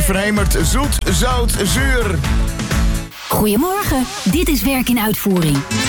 van Hemert. Zoet, zout, zuur. Goedemorgen, dit is Werk in Uitvoering.